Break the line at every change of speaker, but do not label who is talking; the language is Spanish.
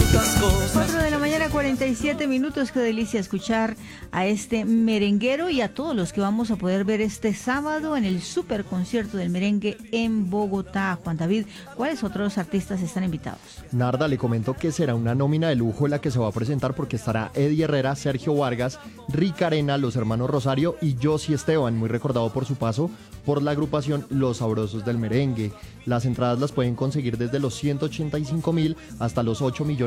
4 de la mañana, 47 minutos. Qué delicia escuchar a este merenguero y a todos los que vamos a poder ver este sábado en el super concierto del merengue en Bogotá. Juan David, ¿cuáles otros artistas están invitados?
Narda, le comento que será una nómina de lujo la que se va a presentar porque estará Eddie Herrera, Sergio Vargas, Rick Arena, los hermanos Rosario y Josie Esteban, muy recordado por su paso por la agrupación Los Sabrosos del Merengue. Las entradas las pueden conseguir desde los 185.000 hasta los 8 millones